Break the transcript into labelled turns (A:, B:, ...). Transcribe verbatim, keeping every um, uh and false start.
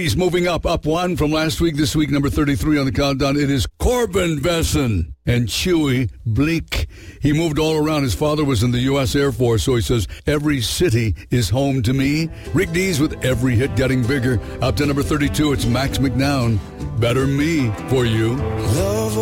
A: He's moving up, up one from last week. This week, number thirty-three on the countdown. It is Corbin Vesson and Chewy Bleak. He moved all around. His father was in the U S Air Force, so he says, every city is home to me. Rick Dees with every hit getting bigger. Up to number thirty-two, it's Max McNown. Better Me for You.
B: Love